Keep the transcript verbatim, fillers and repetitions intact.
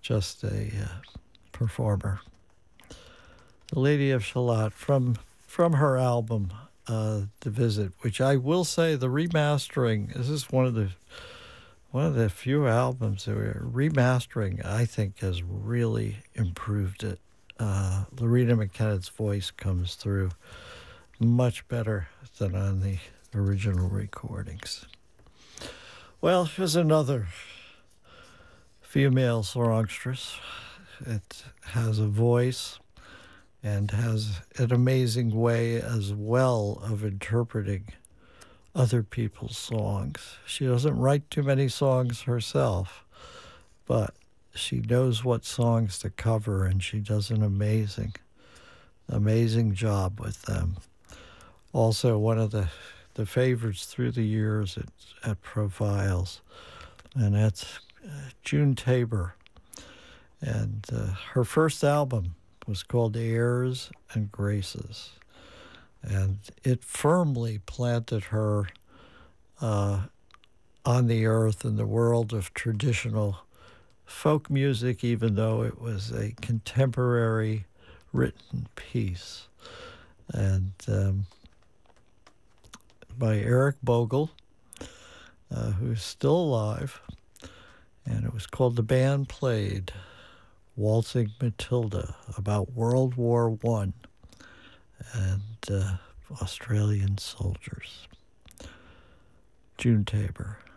just a uh, performer. The Lady of Shalott from from her album uh, The Visit, which I will say the remastering. This is one of the one of the few albums that were remastering. I think has really improved it. Uh, Lorena McKennett's voice comes through much better than on the original recordings. Well, here's another female songstress. It has a voice and has an amazing way as well of interpreting other people's songs. She doesn't write too many songs herself, but she knows what songs to cover, and she does an amazing, amazing job with them. Also, one of the, the favorites through the years at, at Profiles, and that's uh, June Tabor. And uh, her first album was called Airs and Graces, and it firmly planted her uh, on the earth in the world of traditional folk music, even though it was a contemporary written piece. And um, by Eric Bogle, uh, who's still alive, and it was called The Band Played Waltzing Matilda, about World War One and uh, Australian soldiers. June Tabor.